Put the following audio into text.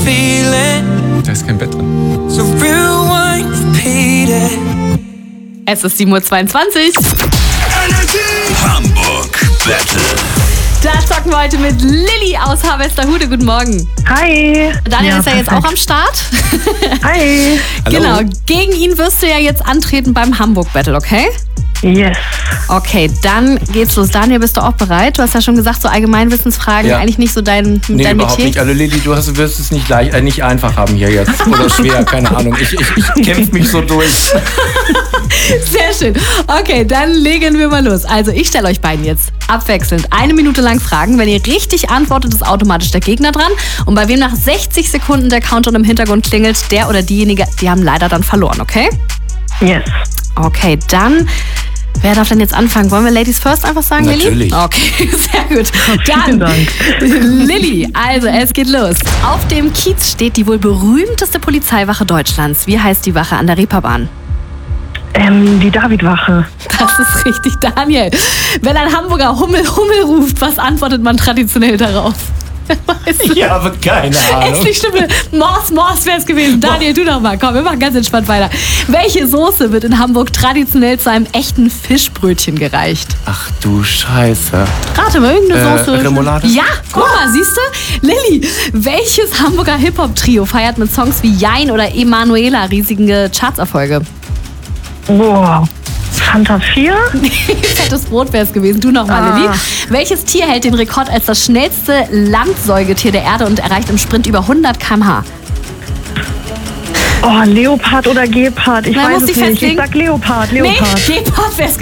feeling. Da ist kein Bett drin. So rewind, repeat it. Es ist 7:22 Uhr. Hamburg Battle. Da zocken wir heute mit Lilly aus Harvesterhude. Guten Morgen. Hi. Daniel ist ja jetzt auch am Start. Hi. Hallo. Genau, gegen ihn wirst du ja jetzt antreten beim Hamburg Battle, okay? Yes. Okay, dann geht's los. Daniel, bist du auch bereit? Du hast ja schon gesagt, so Allgemeinwissensfragen, Ja. eigentlich nicht so dein Nee, überhaupt Metier. nicht. Also Lilly, wirst es nicht einfach haben hier jetzt. Oder schwer, keine Ahnung. Ich kämpfe mich so durch. Sehr schön. Okay, dann legen wir mal los. Also ich stelle euch beiden jetzt abwechselnd 1 Minute lang Fragen. Wenn ihr richtig antwortet, ist automatisch der Gegner dran. Und bei wem nach 60 Sekunden der Countdown im Hintergrund klingelt, der oder diejenige, die haben leider dann verloren, okay? Yes. Okay, dann... Wer darf denn jetzt anfangen? Wollen wir Ladies first einfach sagen, Lilly? Natürlich. Okay, sehr gut. Vielen Dann, Dank. Lilly, also es geht los. Auf dem Kiez steht die wohl berühmteste Polizeiwache Deutschlands. Wie heißt die Wache an der Reeperbahn? Die Davidwache. Das ist richtig, Daniel. Wenn ein Hamburger Hummel, Hummel ruft, was antwortet man traditionell darauf? Ich habe keine Ist Ahnung. nicht schlimm. Mors wäre es gewesen. Daniel, du noch mal. Komm, wir machen ganz entspannt weiter. Welche Soße wird in Hamburg traditionell zu einem echten Fischbrötchen gereicht? Ach du Scheiße. Rate mal, irgendeine Soße. Remoulade? Ja, guck mal, siehst du? Lilly, welches Hamburger Hip-Hop-Trio feiert mit Songs wie Jein oder Emanuela riesige Chartserfolge? Boah. Fanta 4? Fettes Brot wäre es gewesen. Du noch mal, Lilly. Welches Tier hält den Rekord als das schnellste Landsäugetier der Erde und erreicht im Sprint über 100 km/h? Oh, Leopard oder Gepard? Ich Na, weiß muss es dich nicht. festlegen. Ich sag Leopard. Nee, Gepard wäre es